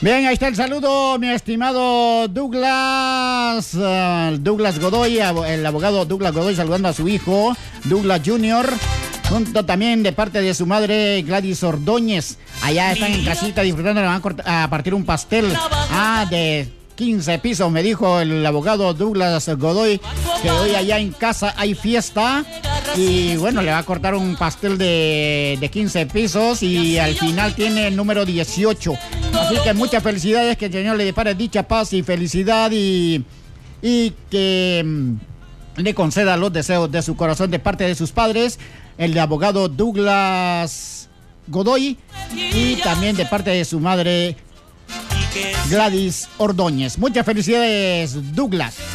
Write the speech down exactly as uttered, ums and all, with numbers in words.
Bien, ahí está el saludo, mi estimado Douglas, uh, Douglas Godoy, el abogado Douglas Godoy saludando a su hijo, Douglas junior, junto también de parte de su madre Gladys Ordóñez. Allá están en casita disfrutando, le van a partir un pastel ah, de quince pisos, me dijo el abogado Douglas Godoy, que hoy allá en casa hay fiesta y bueno, le va a cortar un pastel de, de quince pisos y al final tiene el número dieciocho. Así que muchas felicidades, que el Señor le depare dicha, paz y felicidad y, y que mm, le conceda los deseos de su corazón de parte de sus padres, el abogado Douglas Godoy, y también de parte de su madre Gladys Ordóñez. Muchas felicidades, Douglas.